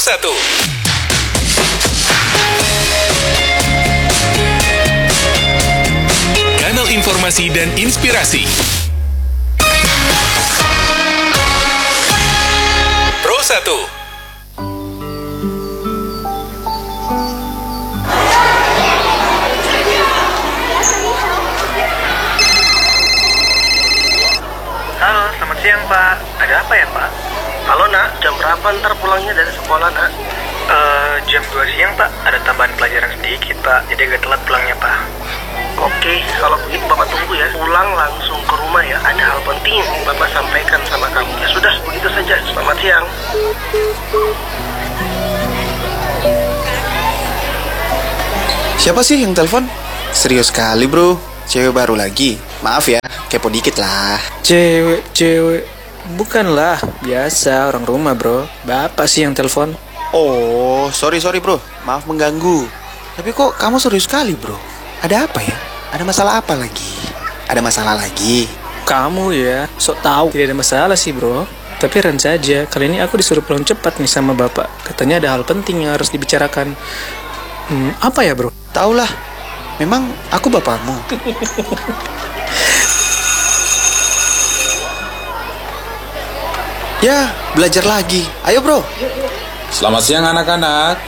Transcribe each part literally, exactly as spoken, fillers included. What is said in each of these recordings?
satu. Kanal informasi dan inspirasi. Pro satu. Halo, selamat siang Pak. Ada apa ya Pak? Halo nak, jam berapa ntar pulangnya dari sekolah nak? Eh, jam dua siang Pak. Ada tambahan pelajaran sedikit Pak, jadi agak telat pulangnya Pak. Oke, kalau begitu Bapak tunggu ya. Pulang langsung ke rumah ya. Ada hal penting yang ingin Bapak sampaikan sama kamu. Ya sudah, begitu saja. Selamat siang. Siapa sih yang telepon? Serius sekali bro, cewek baru lagi. Maaf ya, kepo dikit lah. Cewek, cewek. Bukanlah, biasa orang rumah bro. Bapak sih yang telepon. Oh, sorry sorry bro, maaf mengganggu. Tapi kok kamu serius sekali bro? Ada apa ya? Ada masalah apa lagi? Ada masalah lagi? Kamu ya, sok tahu. Tidak ada masalah sih bro. Tapi ren saja, kali ini aku disuruh pulang cepat nih sama bapak. Katanya ada hal penting yang harus dibicarakan. Hmm, apa ya bro? Taulah, memang aku bapakmu. Ya, belajar lagi. Ayo bro. Selamat siang anak-anak.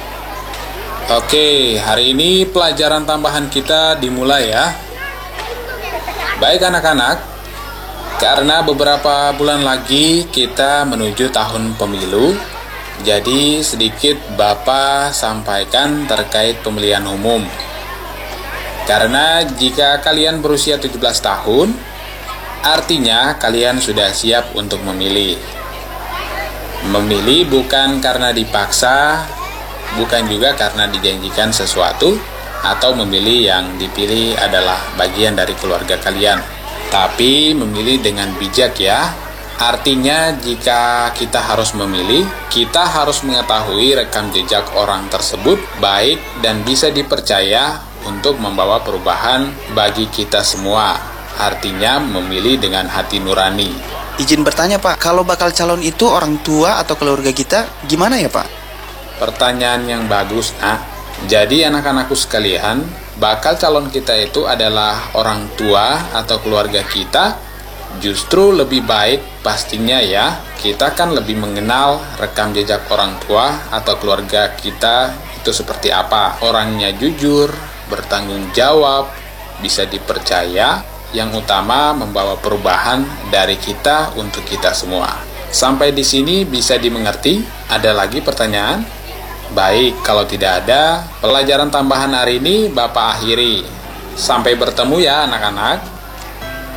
Oke, hari ini pelajaran tambahan kita dimulai ya. Baik anak-anak, karena beberapa bulan lagi kita menuju tahun pemilu, jadi sedikit Bapak sampaikan terkait pemilihan umum. Karena jika kalian berusia tujuh belas tahun, artinya kalian sudah siap untuk memilih. Memilih bukan karena dipaksa, bukan juga karena dijanjikan sesuatu, atau memilih yang dipilih adalah bagian dari keluarga kalian. Tapi memilih dengan bijak ya. Artinya jika kita harus memilih, kita harus mengetahui rekam jejak orang tersebut baik dan bisa dipercaya untuk membawa perubahan bagi kita semua. Artinya memilih dengan hati nurani. Izin bertanya pak, kalau bakal calon itu orang tua atau keluarga kita, gimana ya pak? Pertanyaan yang bagus, nak. Jadi anak-anakku sekalian, bakal calon kita itu adalah orang tua atau keluarga kita. Justru lebih baik pastinya ya, kita kan lebih mengenal rekam jejak orang tua atau keluarga kita itu seperti apa. Orangnya jujur, bertanggung jawab, bisa dipercaya, yang utama membawa perubahan dari kita untuk kita semua. Sampai di sini bisa dimengerti? Ada lagi pertanyaan? Baik, kalau tidak ada, pelajaran tambahan hari ini Bapak akhiri. Sampai bertemu ya anak-anak.